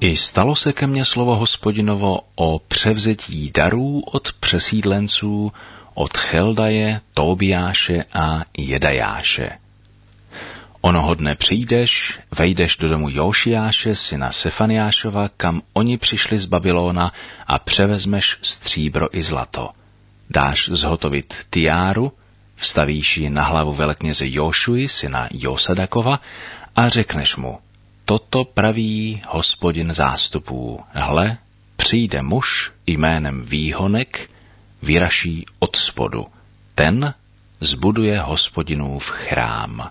I stalo se ke mně slovo Hospodinovo o převzetí darů od přesídlenců, od Cheldaje, Tobiáše a Jedajáše. Onoho dne přijdeš, vejdeš do domu Jošiáše, syna Sefaniášova, kam oni přišli z Babylona, a převezmeš stříbro i zlato. Dáš zhotovit tiáru, vstavíš ji na hlavu velekněze Jošuji, syna Josadakova, a řekneš mu: Toto praví Hospodin zástupů. Hle, přijde muž jménem Výhonek, vyraší od spodu. Ten zbuduje Hospodinův chrám.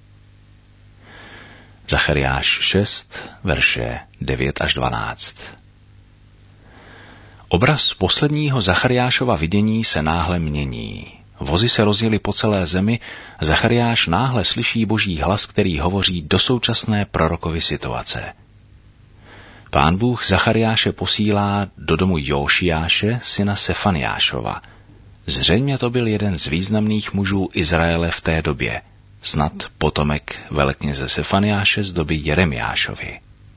Zachariáš 6, verše 9 až 12. Obraz posledního Zachariášova vidění se náhle mění. Vozy se rozjeli po celé zemi, Zachariáš náhle slyší Boží hlas, který hovoří do současné prorokovy situace. Pán Bůh Zachariáše posílá do domu Jošiáše, syna Sefaniášova. Zřejmě to byl jeden z významných mužů Izraele v té době, snad potomek velekněze Sefaniáše z doby Jeremiášovy.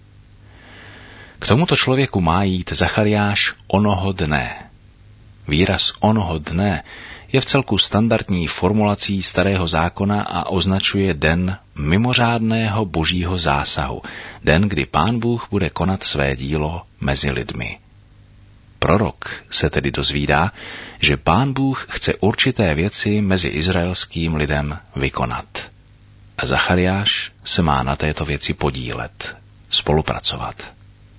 K tomuto člověku má jít Zachariáš onoho dne. Výraz onoho dne je vcelku standardní formulací Starého zákona a označuje den mimořádného božího zásahu, den, kdy Pán Bůh bude konat své dílo mezi lidmi. Prorok se tedy dozvídá, že Pán Bůh chce určité věci mezi izraelským lidem vykonat. A Zachariáš se má na této věci podílet, spolupracovat.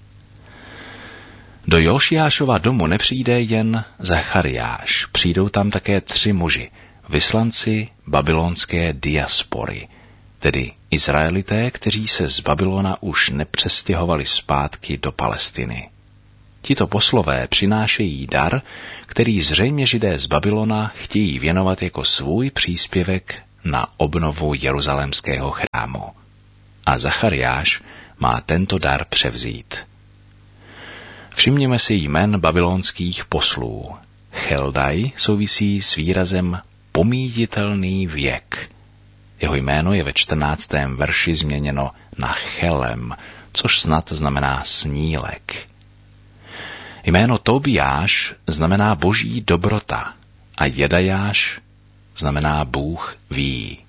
Do Jošiášova domu nepřijde jen Zachariáš, přijdou tam také 3 muži, vyslanci babylonské diaspory, tedy Izraelité, kteří se z Babylona už nepřestěhovali zpátky do Palestiny. Tito poslové přinášejí dar, který zřejmě Židé z Babylona chtějí věnovat jako svůj příspěvek na obnovu jeruzalémského chrámu. A Zachariáš má tento dar převzít. Všimněme si jmen babylonských poslů. Cheldaj souvisí s výrazem pomíjitelný věk. Jeho jméno je ve 14. verši změněno na Chelem, což snad znamená snílek. Jméno Tobiáš znamená boží dobrota a Jedajáš znamená Bůh ví.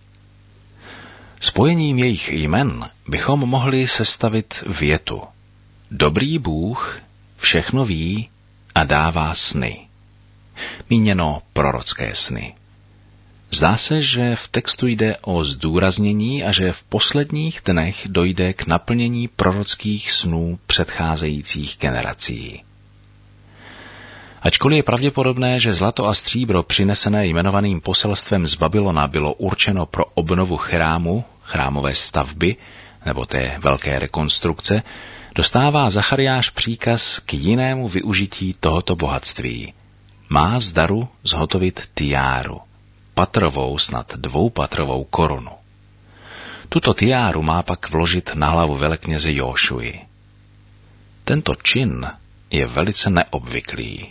Spojením jejich jmen bychom mohli sestavit větu: Dobrý Bůh všechno ví a dává sny. Míněno prorocké sny. Zdá se, že v textu jde o zdůraznění a že v posledních dnech dojde k naplnění prorockých snů předcházejících generací. Ačkoliv je pravděpodobné, že zlato a stříbro přinesené jmenovaným poselstvem z Babylona bylo určeno pro obnovu chrámu, chrámové stavby nebo té velké rekonstrukce, dostává Zachariáš příkaz k jinému využití tohoto bohatství. Má z daru zhotovit tiáru, patrovou, snad 2patrovou korunu. Tuto tiáru má pak vložit na hlavu velekněze Jošuji. Tento čin je velice neobvyklý.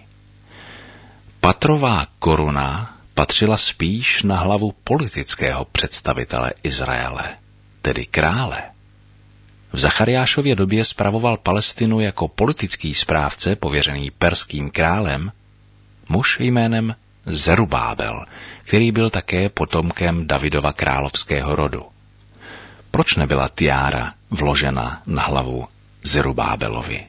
Patrová koruna patřila spíš na hlavu politického představitele Izraele, tedy krále. V Zachariášově době spravoval Palestinu jako politický správce pověřený perským králem muž jménem Zerubábel, který byl také potomkem Davidova královského rodu. Proč nebyla tiára vložena na hlavu Zerubábelovi?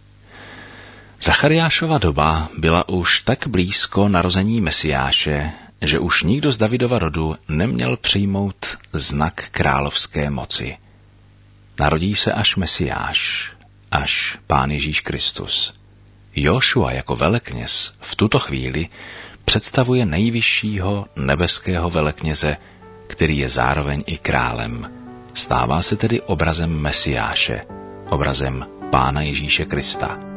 Zachariášova doba byla už tak blízko narození Mesiáše, že už nikdo z Davidova rodu neměl přijmout znak královské moci. Narodí se až Mesiáš, až Pán Ježíš Kristus. Jošua jako velekněz v tuto chvíli představuje nejvyššího nebeského velekněze, který je zároveň i králem. Stává se tedy obrazem Mesiáše, obrazem Pána Ježíše Krista.